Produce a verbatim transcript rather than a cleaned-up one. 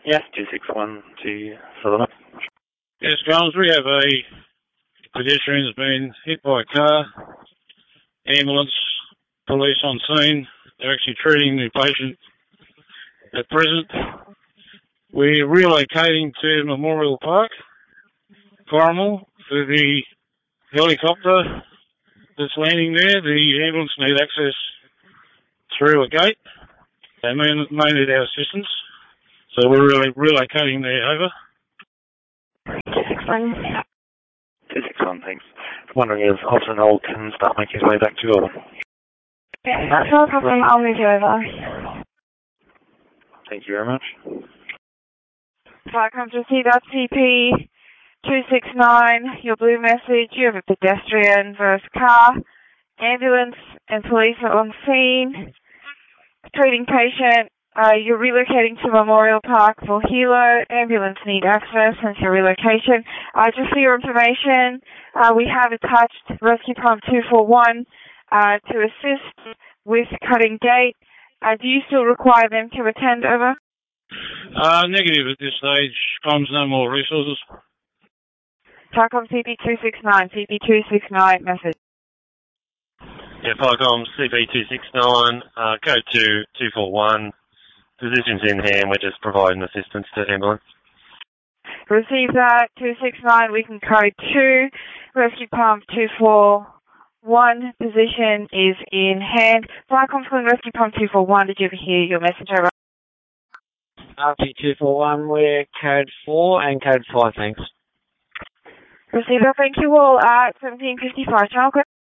Yes, two six one to Sullivan. Yes, Collins, we have a pedestrian who's been hit by a car. Ambulance, police on scene. They're actually treating the patient at present. We're relocating to Memorial Park, Corrimal, for the helicopter that's landing there. The ambulance need access through a gate. They may, may need our assistance. So we're really relocating there over. two six one. two six one, thanks. Wondering if Officer Noel can start making his way back to Auburn. Yeah, that's no problem. I'll move you over. Thank you very much. Welcome to C dot C P two six nine. Your blue message. You have a pedestrian versus car. Ambulance and police are on scene. Treating patient. Uh, you're relocating to Memorial Park for Hilo. Ambulance need access since your relocation. Uh, just for your information, uh, we have attached Rescue Pump two four one uh, to assist with cutting gate. Uh, do you still require them to attend, over? Uh, negative at this stage. Comms no more resources. Falcom C P two six nine, C P two six nine, message. Yeah, Falcom C P two six nine, uh, code two two four one. Positions in hand, we're just providing assistance to ambulance. Receive that, two six nine, we can code two, rescue pump two four one, position is in hand. Falcom calling rescue pump two four one, did you ever hear your message, over? R P two four one, we're code four and code five, thanks. Receive that, thank you all at seventeen fifty-five, channel